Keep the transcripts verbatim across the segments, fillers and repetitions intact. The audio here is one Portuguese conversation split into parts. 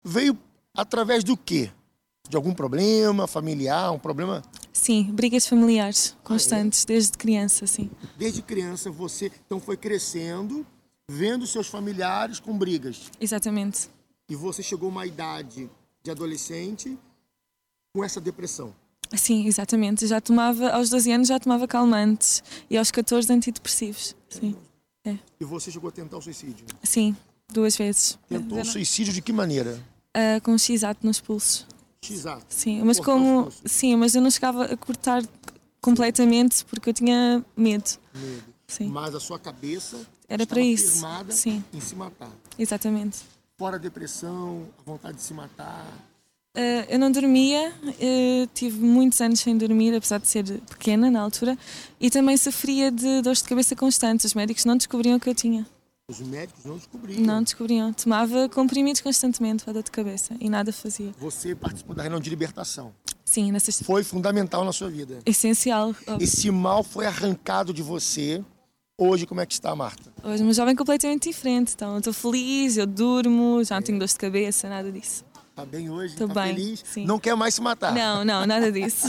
Veio através do quê? De algum problema familiar, um problema? Sim, brigas familiares constantes, ah, é? Desde criança, sim. Desde criança você então foi crescendo, vendo seus familiares com brigas. Exatamente. E você chegou a uma idade de adolescente com essa depressão. Sim, exatamente. Já tomava, aos doze anos já tomava calmantes e aos catorze antidepressivos. Sim. É. E você chegou a tentar o suicídio? Sim, duas vezes. Tentou o suicídio de que maneira? Uh, com X-ato nos pulsos. X-ato? Sim, mas como... Sim, mas eu não chegava a cortar completamente porque eu tinha medo. Medo. Sim. Mas a sua cabeça era para isso. Firmada Sim. Em se matar. Exatamente. Fora a depressão, a vontade de se matar. Uh, eu não dormia, uh, tive muitos anos sem dormir, apesar de ser pequena na altura, e também sofria de dores de cabeça constantes. Os médicos não descobriam o que eu tinha. Os médicos não descobriam? Não descobriam. Tomava comprimidos constantemente para dor de cabeça e nada fazia. Você participou da reunião de libertação? Sim, nessa... Foi fundamental na sua vida? Essencial. Óbvio. Esse mal foi arrancado de você. Hoje, como é que está, Marta? Hoje, uma jovem completamente diferente. Então, eu estou feliz, eu durmo, já não tenho dor de cabeça, nada disso. Está bem hoje? Estou tá bem, feliz? Sim. Não quer mais se matar? Não, não, nada disso.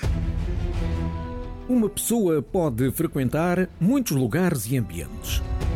Uma pessoa pode frequentar muitos lugares e ambientes.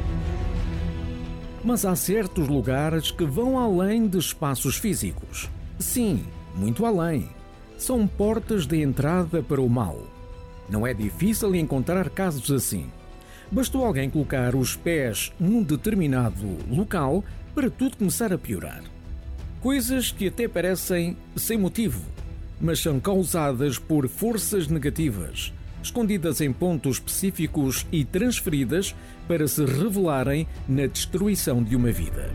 Mas há certos lugares que vão além de espaços físicos. Sim, muito além. São portas de entrada para o mal. Não é difícil encontrar casos assim. Bastou alguém colocar os pés num determinado local para tudo começar a piorar. Coisas que até parecem sem motivo, mas são causadas por forças negativas, escondidas em pontos específicos e transferidas para se revelarem na destruição de uma vida.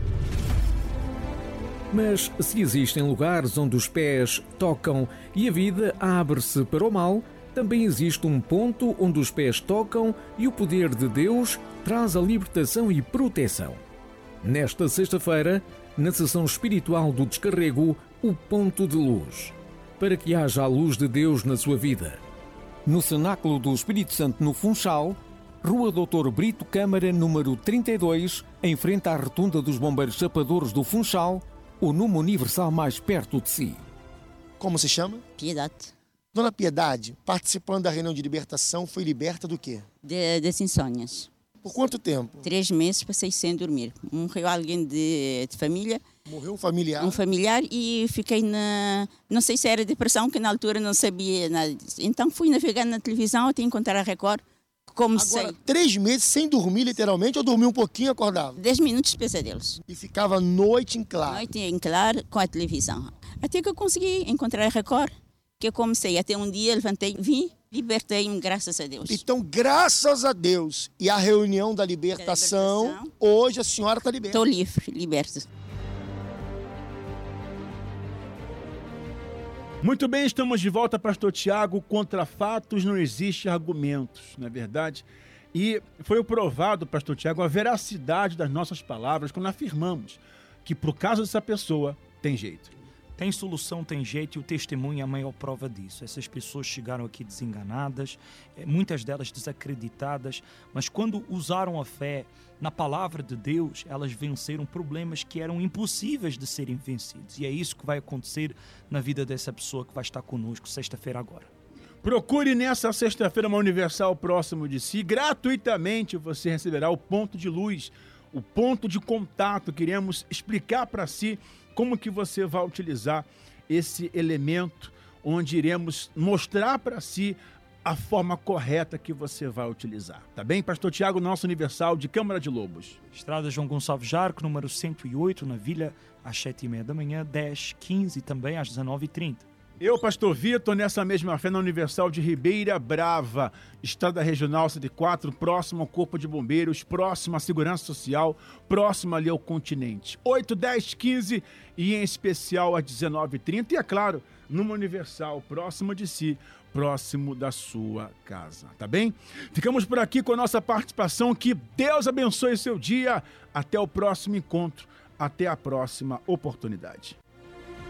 Mas se existem lugares onde os pés tocam e a vida abre-se para o mal, também existe um ponto onde os pés tocam e o poder de Deus traz a libertação e proteção. Nesta sexta-feira, na sessão espiritual do Descarrego, o Ponto de Luz, para que haja a luz de Deus na sua vida. No Cenáculo do Espírito Santo, no Funchal, Rua doutor Brito Câmara, número trinta e dois, em frente à Rotunda dos Bombeiros Chapadores do Funchal, o número universal mais perto de si. Como se chama? Piedade. Dona Piedade, participando da reunião de libertação, foi liberta do quê? De, das insônias. Por quanto tempo? Três meses passei sem dormir. Morreu alguém de, de família. Morreu um familiar? Um familiar e fiquei na... Não sei se era depressão, que na altura não sabia nada disso. Então fui navegar na televisão até encontrar a Record. Como Agora, sei. três meses sem dormir, literalmente, ou dormia um pouquinho e acordava? Dez minutos de pesadelos. E ficava noite em claro? Noite em claro com a televisão. Até que eu consegui encontrar a Record. Que eu comecei, até um dia levantei, vim, libertei-me, graças a Deus. Então, graças a Deus e a reunião da libertação, libertação. Hoje a senhora está liberta. Estou livre, liberta. Muito bem, estamos de volta, pastor Tiago. Contra fatos não existe argumentos, não é verdade? E foi provado, pastor Tiago, a veracidade das nossas palavras quando afirmamos que, por causa dessa pessoa, tem jeito. Tem solução, tem jeito, e o testemunho é a maior prova disso. Essas pessoas chegaram aqui desenganadas, muitas delas desacreditadas, mas quando usaram a fé na palavra de Deus, elas venceram problemas que eram impossíveis de serem vencidos. E é isso que vai acontecer na vida dessa pessoa que vai estar conosco sexta-feira agora. Procure nessa sexta-feira uma Universal próximo de si. Gratuitamente você receberá o ponto de luz, o ponto de contato. Queremos explicar para si como que você vai utilizar esse elemento, onde iremos mostrar para si a forma correta que você vai utilizar. Tá bem? Pastor Tiago, nosso Universal de Câmara de Lobos. Estrada João Gonçalves Jarco, número cento e oito, na Vila, às sete e meia da manhã, dez, quinze e também às dezenove e trinta. Eu, pastor Vitor, nessa mesma fé na Universal de Ribeira Brava, Estrada Regional cento e quatro, próximo ao Corpo de Bombeiros, próximo à Segurança Social, próximo ali ao Continente. oito, dez, quinze e em especial às dezenove e trinta. E é claro, numa Universal próximo de si, próximo da sua casa, tá bem? Ficamos por aqui com a nossa participação. Que Deus abençoe seu dia. Até o próximo encontro. Até a próxima oportunidade.